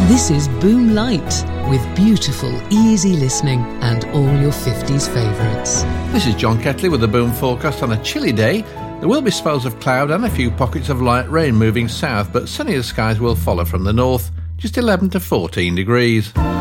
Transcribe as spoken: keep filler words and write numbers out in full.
This is Boom Light, with beautiful, easy listening and all your fifties favourites. This is John Ketley with the Boom forecast. On a chilly day, there will be spells of cloud and a few pockets of light rain moving south, but sunnier skies will follow from the north, just eleven to fourteen degrees.